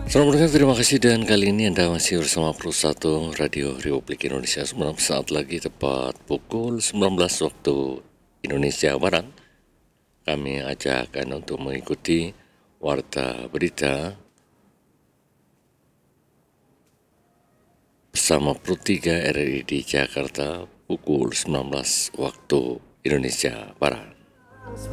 Selamat datang, terima kasih, dan kali ini Anda masih bersama Pro 1 Radio Republik Indonesia. Saat lagi tepat pukul 19 waktu Indonesia Barat. Kami ajak Anda untuk mengikuti Warta Berita bersama Pro 3 RRI di Jakarta pukul 19 waktu Indonesia Barat.